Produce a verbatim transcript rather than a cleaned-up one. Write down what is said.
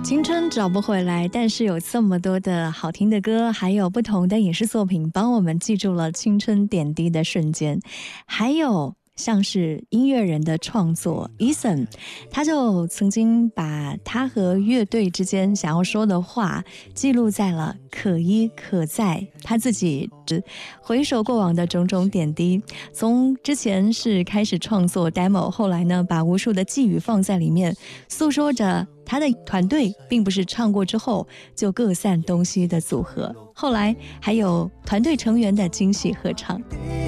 青春找不回来，但是有这么多的好听的歌，还有不同的影视作品帮我们记住了青春点滴的瞬间。还有像是音乐人的创作 Eason， 他就曾经把他和乐队之间想要说的话记录在了可一可再，他自己回首过往的种种点滴，从之前是开始创作 demo， 后来呢把无数的寄语放在里面，诉说着他的团队并不是唱过之后就各散东西的组合，后来还有团队成员的惊喜合唱。